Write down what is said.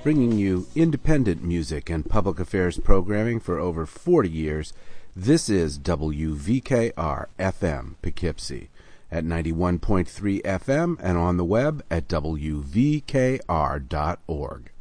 Bringing you independent music and public affairs programming for over 40 years, this is WVKR-FM Poughkeepsie at 91.3 FM and on the web at WVKR.org.